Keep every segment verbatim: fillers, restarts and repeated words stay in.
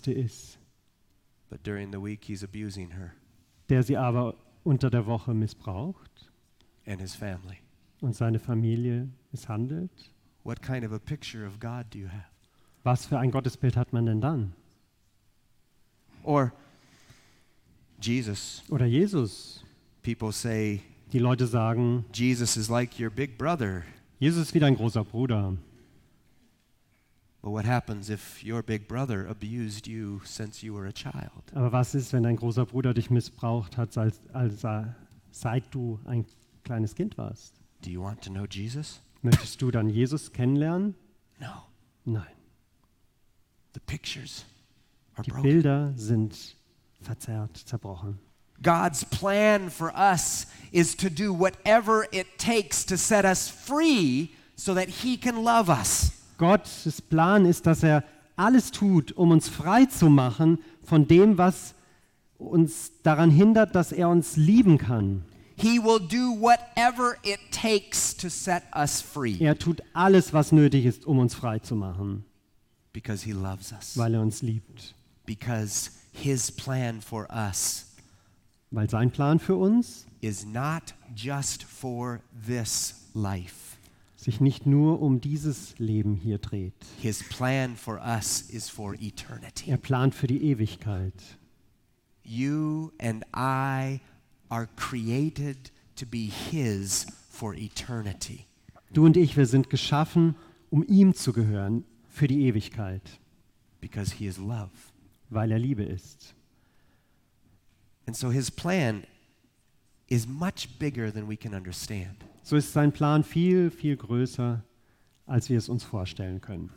Ärmste ist, but during the week he's abusing her der sie aber unter der Woche missbraucht and his family. und seine Familie misshandelt? What kind of a picture of God do you have? Was für ein Gottesbild hat man denn dann? Or Jesus. Oder Jesus. People say, Die Leute sagen, Jesus is like your big brother. Jesus ist wie dein großer Bruder. But what happens if your big brother abused you since you were a child? Aber was ist, wenn dein großer Bruder dich missbraucht hat, als, als, seit du ein kleines Kind warst? Do you want to know Jesus? Möchtest du dann Jesus kennenlernen? No. Nein. The pictures are Die broken. Bilder sind verzerrt, zerbrochen. God's plan for us is to do whatever it takes to set us free so that he can love us. Gottes Plan ist, dass er alles tut, um uns frei zu machen von dem, was uns daran hindert, dass er uns lieben kann. He will do whatever it takes to set us free Er tut alles, was nötig ist, um uns frei zu machen, because he loves us. weil er uns liebt. Because his plan for us Weil sein Plan für uns is not just for this life. sich nicht nur um dieses Leben hier dreht. His plan for us is for eternity. Er plant für die Ewigkeit. You and I are created to be his for eternity. Du und ich, wir sind geschaffen, um ihm zu gehören für die Ewigkeit, Because he is love. weil er Liebe ist. And so his plan is much bigger than we can understand. So ist sein Plan viel, viel größer, als wir es uns vorstellen können.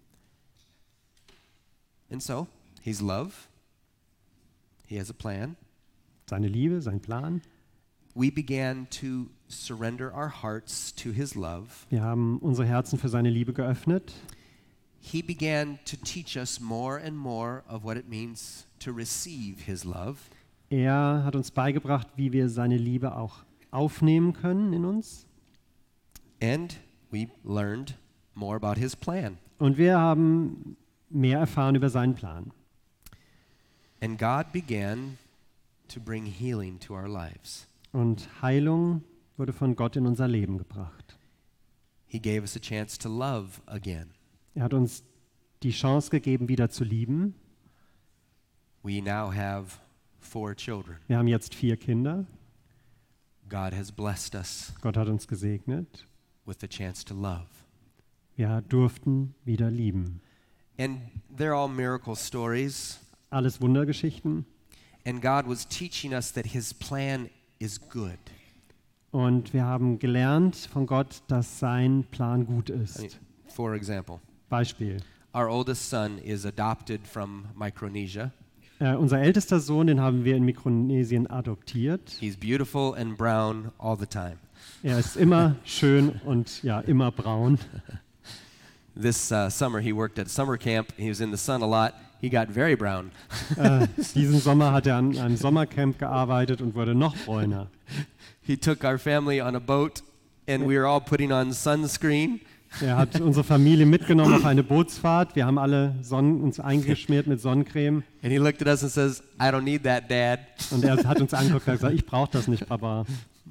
And so, he's love. He has a plan. Seine Liebe, sein Plan. We began to surrender our hearts to his love. Wir haben unsere Herzen für seine Liebe geöffnet. He began to teach us more and more of what it means to receive his love. Er hat uns beigebracht, wie wir seine Liebe auch aufnehmen können in uns. And we learned more about his plan. Und wir haben mehr erfahren über seinen Plan. And God began to bring healing to our lives. Und Heilung wurde von Gott in unser Leben gebracht. He gave us a chance to love again. Er hat uns die Chance gegeben, wieder zu lieben. We now have four children. Wir haben jetzt vier Kinder. God has blessed us Gott hat uns gesegnet. with the chance to love. Wir durften wieder lieben. And they're all miracle stories. Alles Wundergeschichten. And God was teaching us that his plan is good. Und wir haben gelernt von Gott, dass sein Plan gut I mean, ist. for example, Beispiel. our oldest son is adopted from Micronesia. Äh, unser ältester Sohn, den haben wir in Mikronesien adoptiert. He's beautiful and brown all the time. Er ist immer schön und ja, immer braun. This uh, summer he worked at summer camp. He was in the sun a lot. He got very brown. Äh, diesen Sommer hat er an einem Sommercamp gearbeitet und wurde noch bräuner. He took our family on a boat and we were all putting on sunscreen. Er hat unsere Familie mitgenommen auf eine Bootsfahrt. Wir haben alle Sonnen, uns eingeschmiert mit Sonnencreme. And he looked at us and says, I don't need that, Dad. Und er hat uns angeguckt und gesagt, ich brauche das nicht, Papa.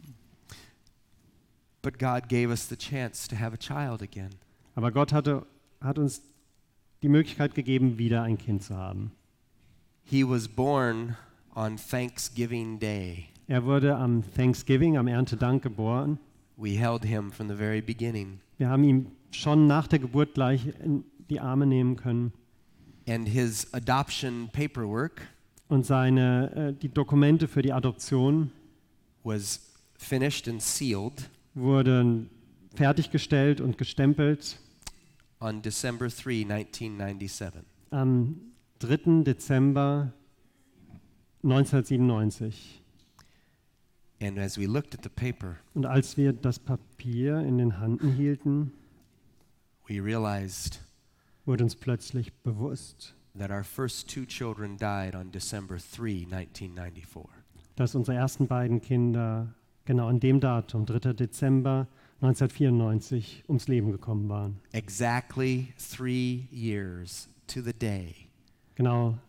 But God gave us the chance to have a child again. Aber Gott hatte, hat uns die Möglichkeit gegeben, wieder ein Kind zu haben. He was born on Thanksgiving Day. Er wurde am Thanksgiving, am Erntedank geboren. We held him from the very beginning. Wir haben ihn schon nach der Geburt gleich in die Arme nehmen können. And his adoption paperwork Und seine, äh, die Dokumente für die Adoption was finished and sealed wurden fertiggestellt und gestempelt on December third, nineteen ninety-seven. am dritten Dezember neunzehnhundertsiebenundneunzig. And as we looked at the paper, Und als wir das Papier in den Händen hielten, we realized wurde uns plötzlich bewusst, that our first two children died on December third, nineteen ninety-four. dass unsere ersten beiden Kinder genau an dem Datum, dritter Dezember neunzehnhundertvierundneunzig, ums Leben gekommen waren. Exactly three years to the day Genau